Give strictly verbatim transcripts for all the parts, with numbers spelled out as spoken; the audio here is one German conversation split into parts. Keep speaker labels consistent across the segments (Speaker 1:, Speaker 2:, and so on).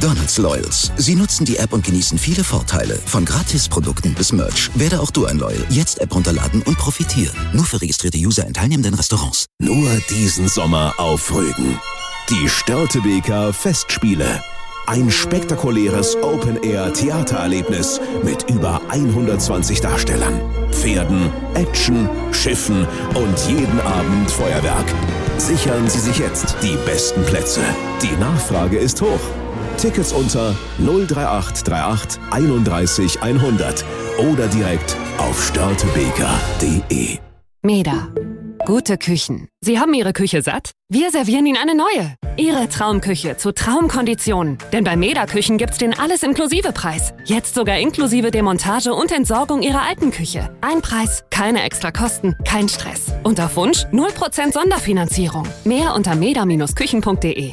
Speaker 1: McDonald's Loyals. Sie nutzen die App und genießen viele Vorteile. Von Gratisprodukten bis Merch. Werde auch du ein Loyal. Jetzt App runterladen und profitieren. Nur für registrierte User in teilnehmenden Restaurants.
Speaker 2: Nur diesen Sommer auf Rügen. Die Störtebeker Festspiele. Ein spektakuläres Open-Air-Theatererlebnis mit über hundertzwanzig Darstellern, Pferden, Action, Schiffen und jeden Abend Feuerwerk. Sichern Sie sich jetzt die besten Plätze. Die Nachfrage ist hoch. Tickets unter null drei acht drei acht einunddreißig hundert oder direkt auf störtebeker punkt de.
Speaker 3: Meda. Gute Küchen. Sie haben Ihre Küche satt? Wir servieren Ihnen eine neue. Ihre Traumküche zu Traumkonditionen. Denn bei Meda Küchen gibt's den Alles-Inklusive-Preis. Jetzt sogar inklusive Demontage und Entsorgung Ihrer alten Küche. Ein Preis, keine extra Kosten, kein Stress. Und auf Wunsch null Prozent Sonderfinanzierung. Mehr unter meda Bindestrich küchen punkt de.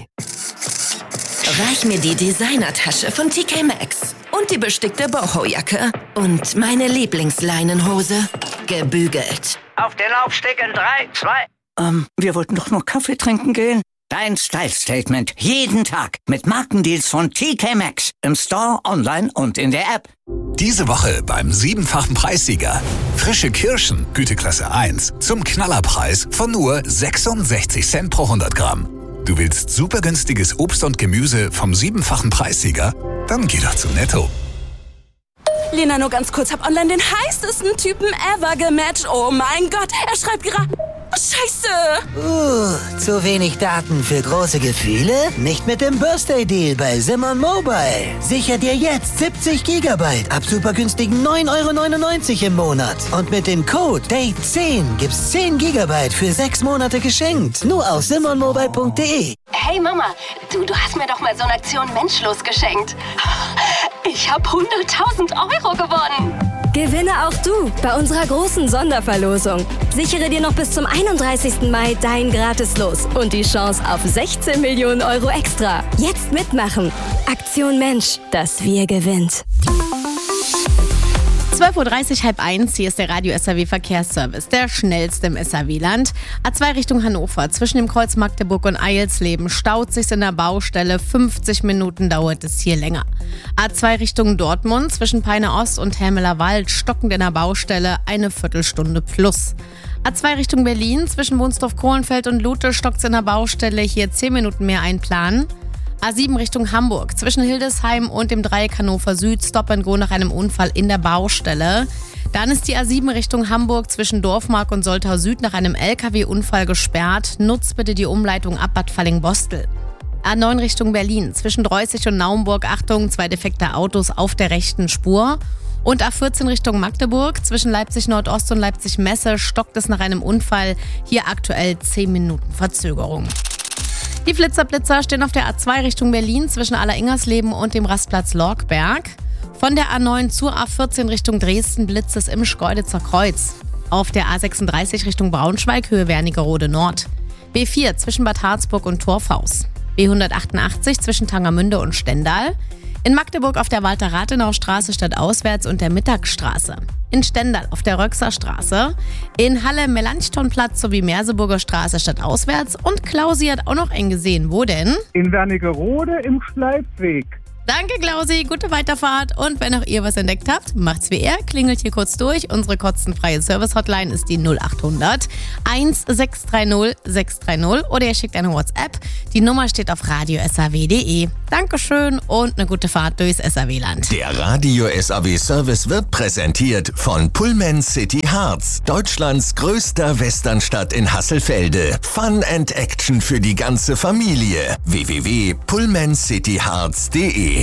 Speaker 4: Reich mir die Designertasche von T K Maxx. Und die bestickte Boho-Jacke. Und meine Lieblingsleinenhose. Gebügelt.
Speaker 5: Auf den Laufsteg in drei, zwei.
Speaker 6: Ähm, wir wollten doch nur Kaffee trinken gehen. Dein Style-Statement. Jeden Tag. Mit Markendeals von T K Maxx. Im Store, online und in der App.
Speaker 7: Diese Woche beim siebenfachen Preissieger. Frische Kirschen, Güteklasse eins, zum Knallerpreis von nur sechsundsechzig Cent pro hundert Gramm. Du willst super günstiges Obst und Gemüse vom siebenfachen Preissieger? Dann geh doch zu Netto.
Speaker 8: Lena, nur ganz kurz, hab online den heißesten Typen ever gematcht. Oh mein Gott, er schreibt gerade... Oh, Scheiße!
Speaker 9: Uh, zu wenig Daten für große Gefühle? Nicht mit dem Birthday-Deal bei Simon Mobile. Sicher dir jetzt siebzig Gigabyte ab super günstigen neun Euro neunundneunzig im Monat. Und mit dem Code Date zehn gibt's zehn Gigabyte für sechs Monate geschenkt. Nur auf simon mobile punkt de.
Speaker 10: Hey Mama, du, du hast mir doch mal so eine Aktion Menschlos geschenkt. Ich hab hunderttausend Euro gewonnen.
Speaker 11: Gewinne auch du bei unserer großen Sonderverlosung. Sichere dir noch bis zum einunddreißigsten Mai dein Gratis-Los und die Chance auf sechzehn Millionen Euro extra. Jetzt mitmachen. Aktion Mensch, das Wir gewinnt.
Speaker 12: zwölf Uhr dreißig, halb eins, hier ist der Radio S R W Verkehrsservice, der schnellste im S R W-Land. A zwei Richtung Hannover, zwischen dem Kreuz Magdeburg und Eilsleben staut sich's in der Baustelle, fünfzig Minuten dauert es hier länger. A zwei Richtung Dortmund, zwischen Peine Ost und Helmeler Wald, stockend in der Baustelle, eine Viertelstunde plus. A zwei Richtung Berlin, zwischen Wunsdorf-Kohlenfeld und Lute stockt's in der Baustelle, hier zehn Minuten mehr einplanen. A sieben Richtung Hamburg, zwischen Hildesheim und dem Dreieck Hannover Süd, Stop and Go nach einem Unfall in der Baustelle. Dann ist die A sieben Richtung Hamburg zwischen Dorfmark und Soltau Süd nach einem L K W-Unfall gesperrt. Nutzt bitte die Umleitung ab Bad Falling-Bostel. A neun Richtung Berlin, zwischen Dreußig und Naumburg, Achtung, zwei defekte Autos auf der rechten Spur. Und A vierzehn Richtung Magdeburg, zwischen Leipzig Nordost und Leipzig Messe, stockt es nach einem Unfall. Hier aktuell zehn Minuten Verzögerung. Die Flitzer-Blitzer stehen auf der A zwei Richtung Berlin zwischen Alleringers-Leben und dem Rastplatz Lorkberg. Von der A neun zur A vierzehn Richtung Dresden blitzt es im Schkeuditzer Kreuz. Auf der A sechsunddreißig Richtung Braunschweig, Höhe Wernigerode Nord. B vier zwischen Bad Harzburg und Torfhaus. B hundertachtundachtzig zwischen Tangermünde und Stendal. In Magdeburg auf der Walter-Rathenau-Straße stadtauswärts und der Mittagsstraße. In Stendal auf der Röxer Straße. In Halle Melanchthonplatz sowie Merseburger Straße stadtauswärts. Und Klausi hat auch noch eng gesehen. Wo denn?
Speaker 13: In Wernigerode im Schleifweg.
Speaker 12: Danke, Klausi. Gute Weiterfahrt. Und wenn auch ihr was entdeckt habt, macht's wie er. Klingelt hier kurz durch. Unsere kostenfreie Service-Hotline ist die null achthundert sechshundertdreißig sechshundertdreißig oder ihr schickt eine WhatsApp. Die Nummer steht auf radio s r w punkt de. Dankeschön und eine gute Fahrt durchs S R W-Land.
Speaker 2: Der Radio S R W-Service wird präsentiert von Pullman City Harz, Deutschlands größter Westernstadt in Hasselfelde. Fun and Action für die ganze Familie. w w w punkt pullman city harz punkt de.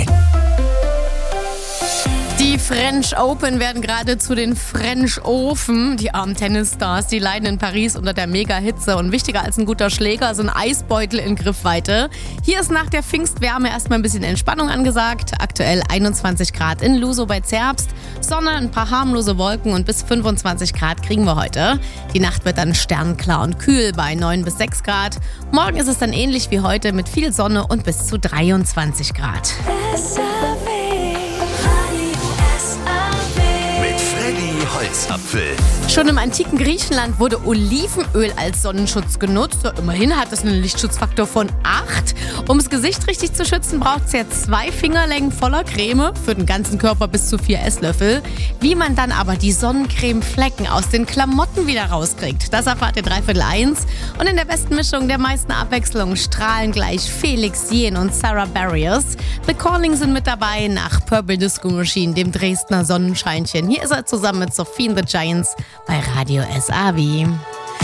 Speaker 12: Die French Open werden gerade zu den French Ofen. Die armen Tennisstars, die leiden in Paris unter der Mega-Hitze. Und wichtiger als ein guter Schläger sind Eisbeutel in Griffweite. Hier ist nach der Pfingstwärme erstmal ein bisschen Entspannung angesagt. Aktuell einundzwanzig Grad in Lusow bei Zerbst. Sonne, ein paar harmlose Wolken und bis fünfundzwanzig Grad kriegen wir heute. Die Nacht wird dann sternklar und kühl bei neun bis sechs Grad. Morgen ist es dann ähnlich wie heute mit viel Sonne und bis zu dreiundzwanzig Grad.
Speaker 2: Mit Freddy Holz.
Speaker 14: Adamsapfel.
Speaker 12: Schon im antiken Griechenland wurde Olivenöl als Sonnenschutz genutzt. Immerhin hat es einen Lichtschutzfaktor von acht. Um das Gesicht richtig zu schützen, braucht es ja zwei Fingerlängen voller Creme, für den ganzen Körper bis zu vier Esslöffel. Wie man dann aber die Sonnencremeflecken aus den Klamotten wieder rauskriegt, das erfahrt ihr dreiviertel eins. Und in der besten Mischung der meisten Abwechslung strahlen gleich Felix Jähn und Sarah Barriers. The Calling sind mit dabei nach Purple Disco Machine, dem Dresdner Sonnenscheinchen. Hier ist er zusammen mit Sophie and the Giants bei Radio S A W.